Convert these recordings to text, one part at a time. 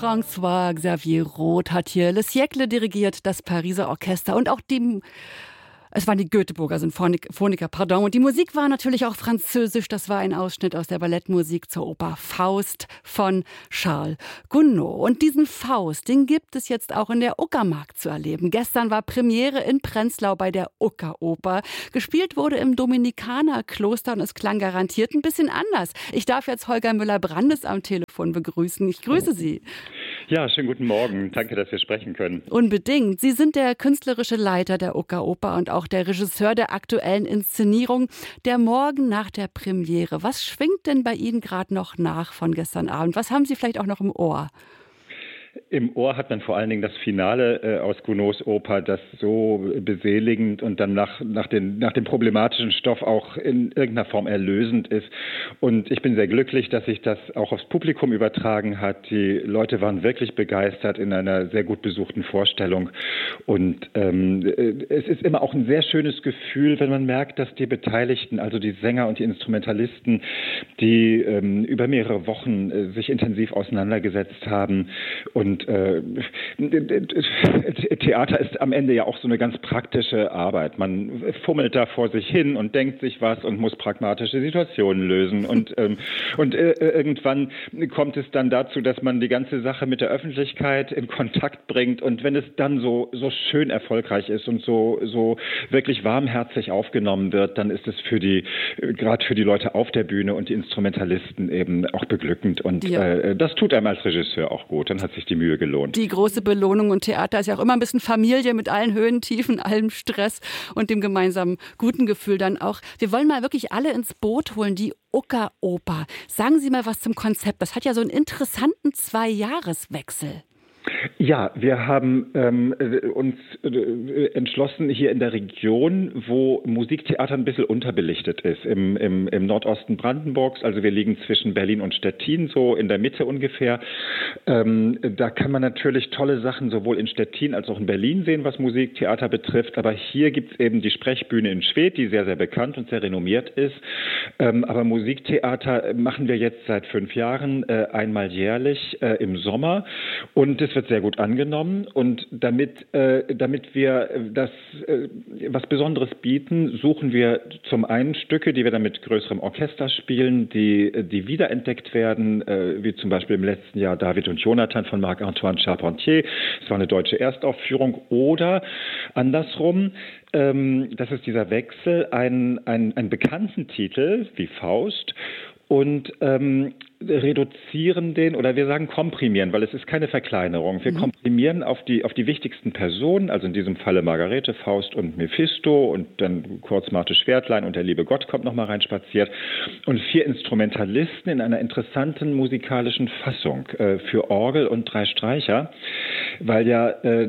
François-Xavier Roth hat hier Le Siècle dirigiert, das Pariser Orchester und auch es waren die Göteborger Sinfoniker, Und die Musik war natürlich auch französisch. Das war ein Ausschnitt aus der Ballettmusik zur Oper Faust von Charles Gounod. Und diesen Faust, den gibt es jetzt auch in der Uckermark zu erleben. Gestern war Premiere in Prenzlau bei der Uckeroper. Gespielt wurde im Dominikanerkloster und es klang garantiert ein bisschen anders. Ich darf jetzt Holger Müller-Brandes am Telefon begrüßen. Ich grüße Sie. Ja, schönen guten Morgen. Danke, dass wir sprechen können. Unbedingt. Sie sind der künstlerische Leiter der Uckeroper und auch der Regisseur der aktuellen Inszenierung Der Morgen nach der Premiere. Was schwingt denn bei Ihnen gerade noch nach von gestern Abend? Was haben Sie vielleicht auch noch im Ohr? Im Ohr hat man vor allen Dingen das Finale aus Gounods Oper, das so beseligend und dann nach dem problematischen Stoff auch in irgendeiner Form erlösend ist. Und ich bin sehr glücklich, dass sich das auch aufs Publikum übertragen hat. Die Leute waren wirklich begeistert in einer sehr gut besuchten Vorstellung. Und es ist immer auch ein sehr schönes Gefühl, wenn man merkt, dass die Beteiligten, also die Sänger und die Instrumentalisten, die über mehrere Wochen sich intensiv auseinandergesetzt haben. Und Theater ist am Ende ja auch so eine ganz praktische Arbeit. Man fummelt da vor sich hin und denkt sich was und muss pragmatische Situationen lösen. Und irgendwann kommt es dann dazu, dass man die ganze Sache mit der Öffentlichkeit in Kontakt bringt. Und wenn es dann so schön erfolgreich ist und so wirklich warmherzig aufgenommen wird, dann ist es gerade für die Leute auf der Bühne und die Instrumentalisten eben auch beglückend. Und das tut einem als Regisseur auch gut. Dann hat sich die Mühe gelohnt. Die große Belohnung, und Theater ist ja auch immer ein bisschen Familie mit allen Höhen, Tiefen, allem Stress und dem gemeinsamen guten Gefühl dann auch. Wir wollen mal wirklich alle ins Boot holen, die Uckeroper. Sagen Sie mal was zum Konzept. Das hat ja so einen interessanten 2-Jahreswechsel. Ja, wir haben uns entschlossen, hier in der Region, wo Musiktheater ein bisschen unterbelichtet ist, im Nordosten Brandenburgs, also wir liegen zwischen Berlin und Stettin, so in der Mitte ungefähr. Da kann man natürlich tolle Sachen sowohl in Stettin als auch in Berlin sehen, was Musiktheater betrifft, aber hier gibt es eben die Sprechbühne in Schwedt, die sehr, sehr bekannt und sehr renommiert ist. Aber Musiktheater machen wir jetzt seit 5 Jahren, einmal jährlich im Sommer, und es wird sehr gut angenommen, und damit wir das was Besonderes bieten, suchen wir zum einen Stücke, die wir dann mit größerem Orchester spielen, die wiederentdeckt werden, wie zum Beispiel im letzten Jahr David und Jonathan von Marc-Antoine Charpentier. Das war eine deutsche Erstaufführung. Oder andersrum, das ist dieser Wechsel, einen bekannten Titel wie Faust, und reduzieren den, oder wir sagen komprimieren, weil es ist keine Verkleinerung. Wir komprimieren auf die wichtigsten Personen, also in diesem Falle Margarete, Faust und Mephisto, und dann kurz Marthe Schwertlein und der liebe Gott kommt nochmal reinspaziert, und 4 Instrumentalisten in einer interessanten musikalischen Fassung für Orgel und 3 Streicher, weil ja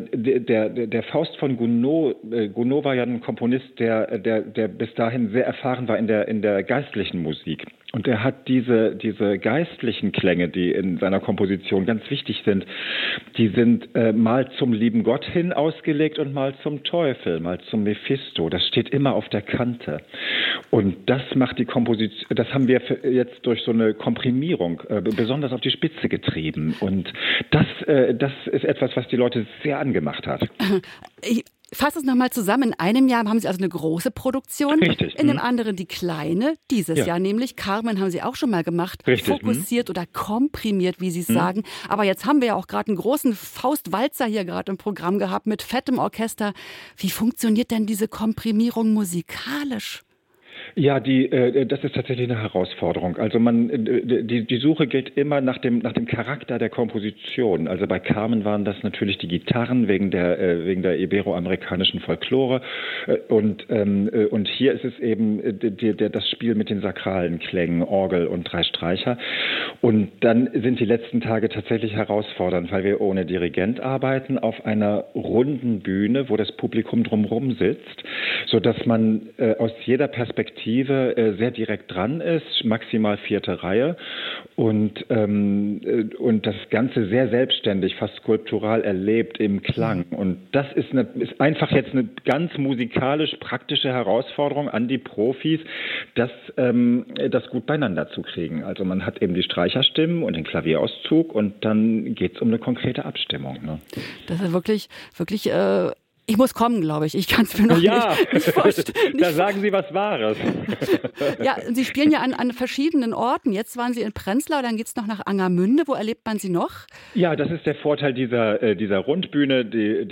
der Faust von Gounod war ja ein Komponist, der bis dahin sehr erfahren war in der geistlichen Musik. Und er hat diese geistlichen Klänge, die in seiner Komposition ganz wichtig sind, die sind mal zum lieben Gott hin ausgelegt und mal zum Teufel, mal zum Mephisto. Das steht immer auf der Kante. Und das macht die Komposition, das haben wir jetzt durch so eine Komprimierung besonders auf die Spitze getrieben. Und das ist etwas, was die Leute sehr angemacht hat. Ich fasse es nochmal zusammen. In einem Jahr haben Sie also eine große Produktion. Richtig. In dem anderen die kleine. Dieses Jahr nämlich. Carmen haben Sie auch schon mal gemacht. Richtig. Fokussiert oder komprimiert, wie Sie es sagen. Aber jetzt haben wir ja auch gerade einen großen Faustwalzer hier gerade im Programm gehabt mit fettem Orchester. Wie funktioniert denn diese Komprimierung musikalisch? Ja, das ist tatsächlich eine Herausforderung. Also die Suche gilt immer nach dem Charakter der Komposition. Also bei Carmen waren das natürlich die Gitarren wegen der iberoamerikanischen Folklore, und hier ist es eben das Spiel mit den sakralen Klängen, Orgel und 3 Streicher. Und dann sind die letzten Tage tatsächlich herausfordernd, weil wir ohne Dirigent arbeiten, auf einer runden Bühne, wo das Publikum drumherum sitzt, sodass man aus jeder Perspektive Perspektive sehr direkt dran ist, maximal 4. Reihe und das Ganze sehr selbstständig, fast skulptural erlebt im Klang. Und das ist einfach jetzt eine ganz musikalisch praktische Herausforderung an die Profis, das gut beieinander zu kriegen. Also man hat eben die Streicherstimmen und den Klavierauszug und dann geht es um eine konkrete Abstimmung. Ne? Das ist wirklich ich muss kommen, glaube ich. Ich kann es mir noch nicht vorstellen. Da sagen Sie was Wahres. Ja, Sie spielen ja an verschiedenen Orten. Jetzt waren Sie in Prenzlau, dann geht es noch nach Angermünde. Wo erlebt man Sie noch? Ja, das ist der Vorteil dieser Rundbühne, die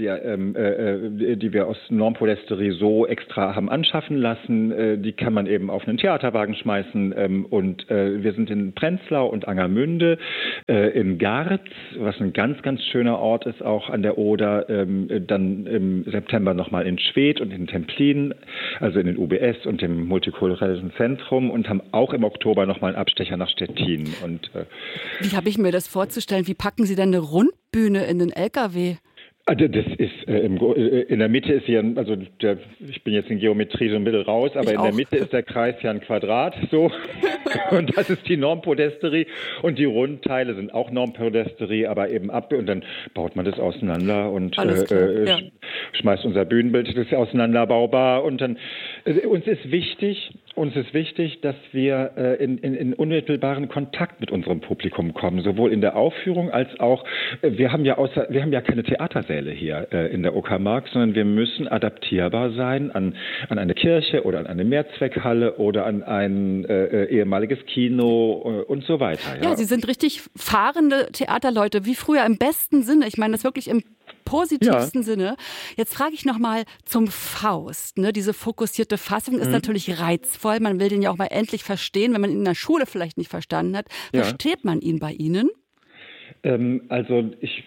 wir aus Normpolesterie so extra haben anschaffen lassen. Die kann man eben auf einen Theaterwagen schmeißen. Und wir sind in Prenzlau und Angermünde, in Garz, was ein ganz, ganz schöner Ort ist, auch an der Oder. Dann im September nochmal in Schwedt und in Templin, also in den UBS und dem Multikulturellen Zentrum und haben auch im Oktober nochmal einen Abstecher nach Stettin. Und, wie habe ich mir das vorzustellen? Wie packen Sie denn eine Rundbühne in den LKW? Also das ist in der Mitte ist hier, also ich bin jetzt in Geometrie so ein bisschen raus, aber in der Mitte ist der Kreis ja ein Quadrat, so. Und das ist die Normpolesterie und die Rundteile sind auch Normpolesterie, aber eben ab und dann baut man das auseinander und schmeißt unser Bühnenbild, das ist auseinanderbaubar und dann uns ist wichtig, dass wir in unmittelbaren Kontakt mit unserem Publikum kommen, sowohl in der Aufführung als auch wir haben ja keine Theatersäle hier in der Uckermark, sondern wir müssen adaptierbar sein an eine Kirche oder an eine Mehrzweckhalle oder an ein ehemaliges Kino und so weiter. Ja, Sie sind richtig fahrende Theaterleute, wie früher im besten Sinne. Ich meine das wirklich im positivsten Sinne. Jetzt frage ich nochmal zum Faust. Ne? Diese fokussierte Fassung ist natürlich reizvoll. Man will den ja auch mal endlich verstehen, wenn man ihn in der Schule vielleicht nicht verstanden hat. Versteht man ihn bei Ihnen? Also ich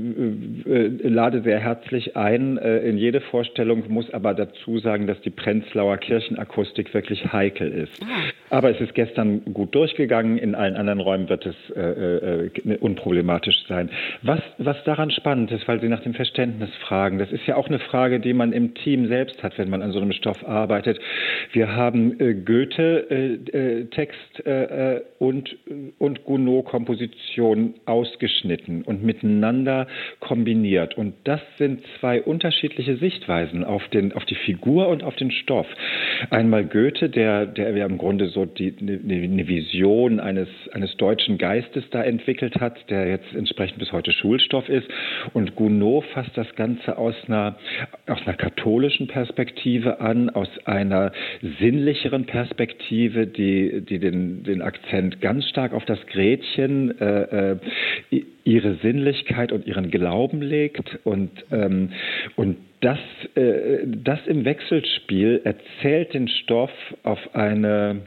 lade sehr herzlich ein in jede Vorstellung, muss aber dazu sagen, dass die Prenzlauer Kirchenakustik wirklich heikel ist. Aber es ist gestern gut durchgegangen, in allen anderen Räumen wird es unproblematisch sein. Was daran spannend ist, weil Sie nach dem Verständnis fragen, das ist ja auch eine Frage, die man im Team selbst hat, wenn man an so einem Stoff arbeitet. Wir haben Goethe-Text und Gounod-Komposition ausgeschnitten und miteinander kombiniert. Und das sind zwei unterschiedliche Sichtweisen auf die Figur und auf den Stoff. Einmal Goethe, der ja im Grunde so eine Vision eines deutschen Geistes da entwickelt hat, der jetzt entsprechend bis heute Schulstoff ist. Und Gounod fasst das Ganze aus einer katholischen Perspektive an, aus einer sinnlicheren Perspektive, die den Akzent ganz stark auf das Gretchen, ihre Sinnlichkeit und ihren Glauben legt und das im Wechselspiel erzählt den Stoff auf eine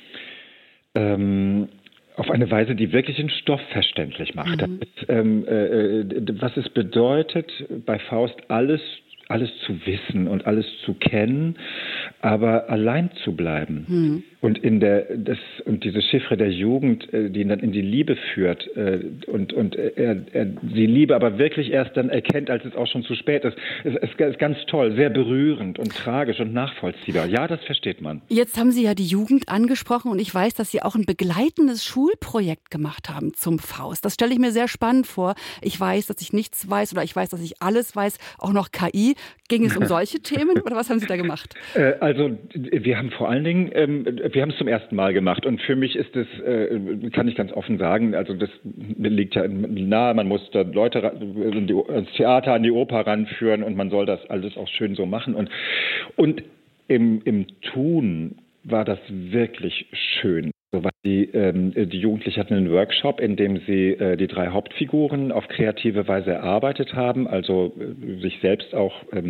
Weise, die wirklich den Stoff verständlich macht. Das ist, was es bedeutet, bei Faust alles zu wissen und alles zu kennen, aber allein zu bleiben. Und diese Chiffre der Jugend, die ihn dann in die Liebe führt und er die Liebe aber wirklich erst dann erkennt, als es auch schon zu spät ist, ist ganz toll, sehr berührend und tragisch und nachvollziehbar. Ja, das versteht man. Jetzt haben Sie ja die Jugend angesprochen und ich weiß, dass Sie auch ein begleitendes Schulprojekt gemacht haben zum Faust. Das stelle ich mir sehr spannend vor. Ich weiß, dass ich nichts weiß oder ich weiß, dass ich alles weiß, auch noch KI. Ging es um solche Themen oder was haben Sie da gemacht? Also wir haben vor allen Dingen, wir haben es zum ersten Mal gemacht und für mich ist es, kann ich ganz offen sagen, also das liegt ja nahe, man muss da Leute ans Theater, an die Oper ranführen und man soll das alles auch schön so machen und im Tun war das wirklich schön. Die Jugendlichen hatten einen Workshop, in dem sie die 3 Hauptfiguren auf kreative Weise erarbeitet haben, also sich selbst auch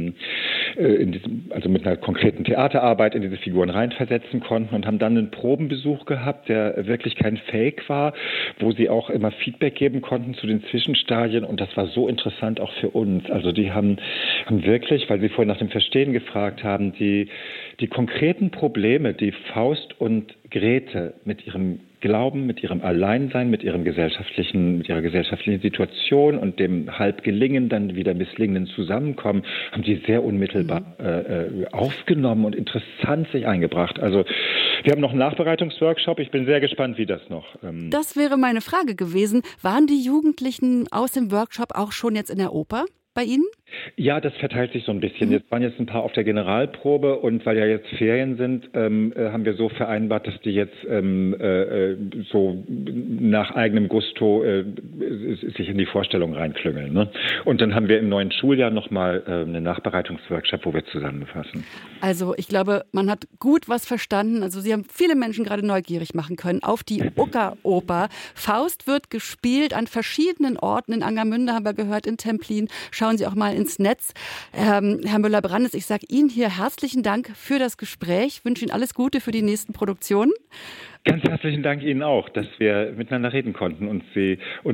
also mit einer konkreten Theaterarbeit in diese Figuren reinversetzen konnten und haben dann einen Probenbesuch gehabt, der wirklich kein Fake war, wo sie auch immer Feedback geben konnten zu den Zwischenstadien und das war so interessant auch für uns. Also die haben wirklich, weil Sie vorhin nach dem Verstehen gefragt haben, die konkreten Probleme, die Faust und Grete mit ihrem Glauben, mit ihrem Alleinsein, mit ihrer gesellschaftlichen Situation und dem halb gelingen, dann wieder misslingenden Zusammenkommen, haben die sehr unmittelbar aufgenommen und interessant sich eingebracht. Also wir haben noch einen Nachbereitungsworkshop. Ich bin sehr gespannt, wie das noch. Das wäre meine Frage gewesen. Waren die Jugendlichen aus dem Workshop auch schon jetzt in der Oper bei Ihnen? Ja, das verteilt sich so ein bisschen. Jetzt waren jetzt ein paar auf der Generalprobe und weil ja jetzt Ferien sind, haben wir so vereinbart, dass die jetzt so nach eigenem Gusto sich in die Vorstellung reinklüngeln. Ne? Und dann haben wir im neuen Schuljahr nochmal einen Nachbereitungsworkshop, wo wir zusammenfassen. Also ich glaube, man hat gut was verstanden. Also Sie haben viele Menschen gerade neugierig machen können auf die Ucker-Oper. Faust wird gespielt an verschiedenen Orten. In Angermünde haben wir gehört, in Templin. Schauen Sie auch mal ins Netz. Herr Müller-Brandes, ich sage Ihnen hier herzlichen Dank für das Gespräch. Ich wünsche Ihnen alles Gute für die nächsten Produktionen. Ganz herzlichen Dank Ihnen auch, dass wir miteinander reden konnten und